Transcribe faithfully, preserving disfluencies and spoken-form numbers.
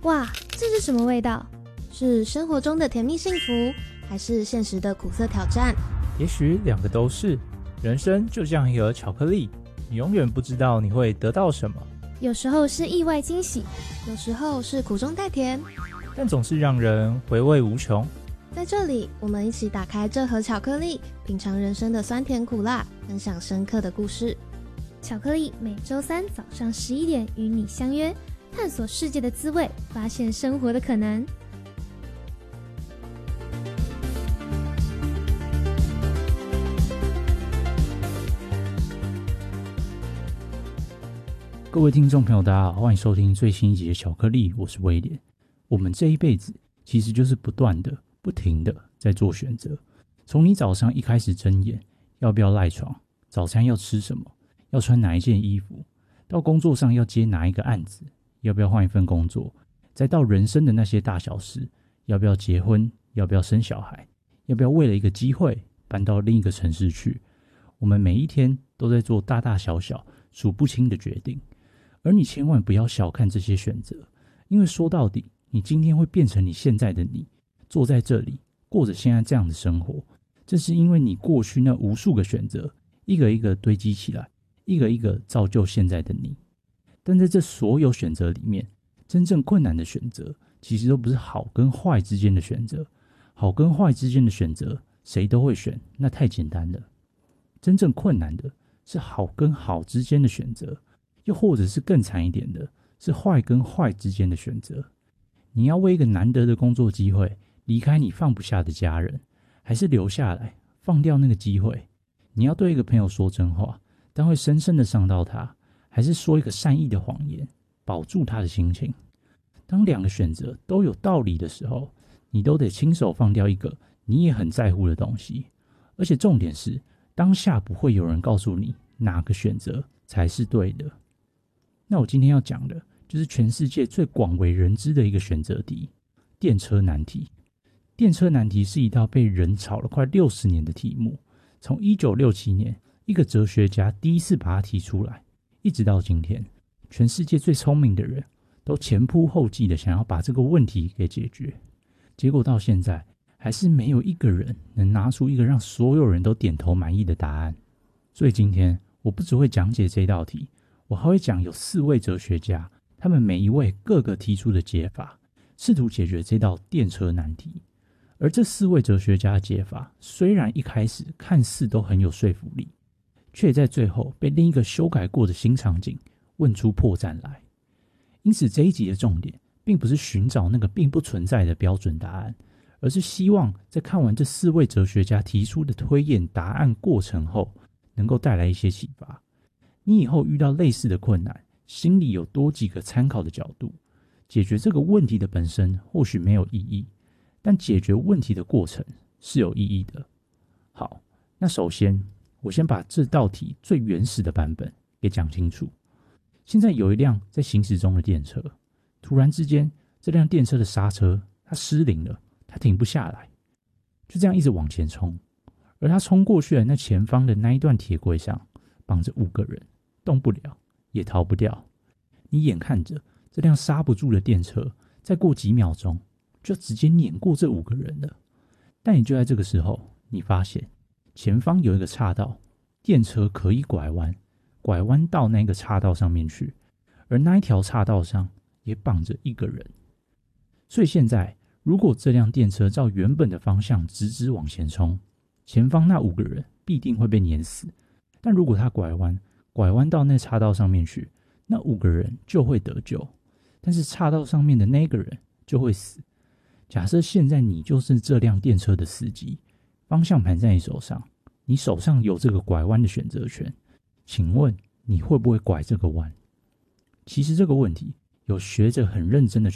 哇，这是什么味道？是生活中的甜蜜幸福，还是现实的苦涩挑战？ 也许两个都是。人生就像一盒巧克力，你永远不知道你会得到什么。 有时候是意外惊喜，有时候是苦中带甜， 但总是让人回味无穷。 在这里，我们一起打开这盒巧克力，品尝人生的酸甜苦辣，分享深刻的故事。巧克力每周三早上十一点与你相约，探索世界的滋味，发现生活的可能。 各位听众朋友大家好，欢迎收听最新一集的巧克力，我是威廉。我们这一辈子其实就是不断的不停的在做选择，从你早上一开始睁眼要不要赖床，早餐要吃什么，要穿哪一件衣服，到工作上要接哪一个案子，要不要换一份工作，再到人生的那些大小事，要不要结婚，要不要生小孩，要不要为了一个机会搬到另一个城市去。我们每一天都在做大大小小数不清的决定，而你千万不要小看这些选择，因为说到底，你今天会变成你现在的你，坐在这里过着现在这样的生活，这是因为你过去那无数个选择一个一个堆积起来，一个一个造就现在的你。但在这所有选择里面，真正困难的选择其实都不是好跟坏之间的选择，好跟坏之间的选择谁都会选，那太简单了。真正困难的是好跟好之间的选择，又或者是更惨一点的，是坏跟坏之间的选择。你要为一个难得的工作机会离开你放不下的家人，还是留下来放掉那个机会？你要对一个朋友说真话，但会深深的伤到他，还是说一个善意的谎言，保住他的心情？当两个选择都有道理的时候，你都得亲手放掉一个你也很在乎的东西。而且重点是，当下不会有人告诉你哪个选择才是对的。那我今天要讲的就是全世界最广为人知的一个选择题——电车难题。电车难题是一道被人吵了快六十年的题目，从一九六七年一个哲学家第一次把它提出来，一直到今天，全世界最聪明的人都前仆后继的想要把这个问题给解决，结果到现在还是没有一个人能拿出一个让所有人都点头满意的答案。所以今天我不只会讲解这道题，我还会讲有四位哲学家，他们每一位各个提出的解法，试图解决这道电车难题。而这四位哲学家的解法虽然一开始看似都很有说服力，却在最后被另一个修改过的新场景问出破绽来。因此这一集的重点并不是寻找那个并不存在的标准答案，而是希望在看完这四位哲学家提出的推演答案过程后，能够带来一些启发。你以后遇到类似的困难，心里有多几个参考的角度。解决这个问题的本身或许没有意义，但解决问题的过程是有意义的。好，那首先我先把这道题最原始的版本给讲清楚。现在有一辆在行驶中的电车，突然之间这辆电车的刹车它失灵了，它停不下来，就这样一直往前冲。而它冲过去的那前方的那一段铁轨上绑着五个人，动不了也逃不掉。你眼看着这辆刹不住的电车再过几秒钟就直接碾过这五个人了。但也就在这个时候，你发现前方有一个岔道，电车可以拐弯，拐弯到那个岔道上面去，而那一条岔道上也绑着一个人。所以现在如果这辆电车照原本的方向直直往前冲，前方那五个人必定会被碾死。但如果他拐弯，拐弯到那岔道上面去，那五个人就会得救，但是岔道上面的那个人就会死。假设现在你就是这辆电车的司机，方向盘在你手上，你手上有这个拐弯的选择权，请问你会不会拐这个弯？其实这个问题有学者很认真的去